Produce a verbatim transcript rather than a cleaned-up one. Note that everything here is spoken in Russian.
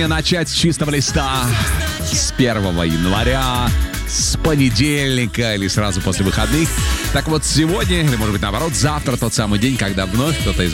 Начать с чистого листа с первого января, с понедельника или сразу после выходных. Так вот, сегодня, или может быть наоборот, завтра тот самый день, когда вновь кто-то из